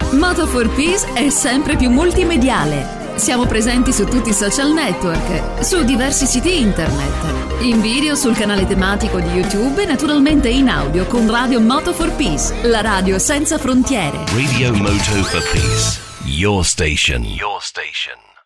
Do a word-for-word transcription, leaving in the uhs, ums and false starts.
Moto for Peace è sempre più multimediale. Siamo presenti su tutti i social network, su diversi siti internet, in video sul canale tematico di YouTube e naturalmente in audio con Radio Moto for Peace, la radio senza frontiere. Radio Moto for Peace, your station. Your station.